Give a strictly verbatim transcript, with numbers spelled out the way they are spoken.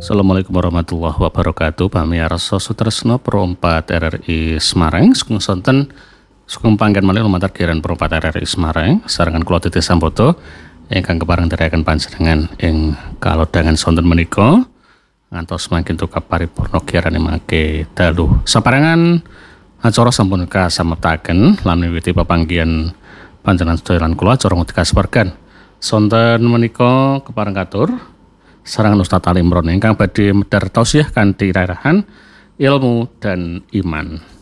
Assalamualaikum warahmatullahi wabarakatuh. Pamirsa sutresna Pro empat R R I Semarang sugeng sonten sugeng panggen malih lumantar giran Pro empat R R I Semarang sarengan kula Titi Sambodo ingkang kepareng nderekaken panjenengan ing kalodhangan sonten menika ngantos mangkin tukap paripurna giarane mangke dalu saperangan acara sampun kasameptaken lan miwiti papanggihan panjenengan sedaya lan kula acara ngudi kasewargan sonten menika kepareng katur sarangan Ustaz Ali Imron ingkang badhe medhar tausiah kanthi rarahan ilmu dan iman.